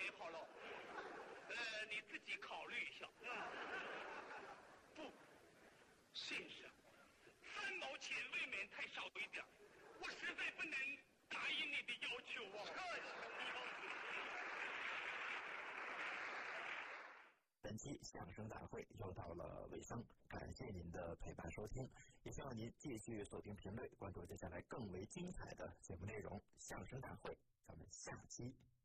好了。你自己考虑一下。不，先生，3毛钱未免太少一点，我实在不能答应你的要求啊。 本期相声大会又到了尾声，感谢您的陪伴收听，也希望您继续锁定评论，关注接下来更为精彩的节目内容。相声大会，咱们下期